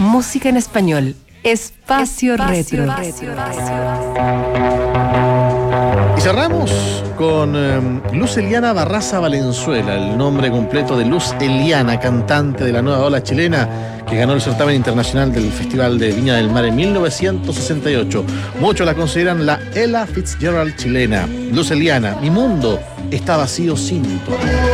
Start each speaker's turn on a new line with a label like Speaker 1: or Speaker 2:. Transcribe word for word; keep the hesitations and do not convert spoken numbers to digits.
Speaker 1: Música en español. Espacio, Espacio Retro. Retro.
Speaker 2: Y cerramos con eh, Luz Eliana Barraza Valenzuela, el nombre completo de Luz Eliana, cantante de la nueva ola chilena, que ganó el certamen internacional del Festival de Viña del Mar en mil novecientos sesenta y ocho. Muchos la consideran la Ella Fitzgerald chilena. Luz Eliana, mi mundo está vacío sin tu amor.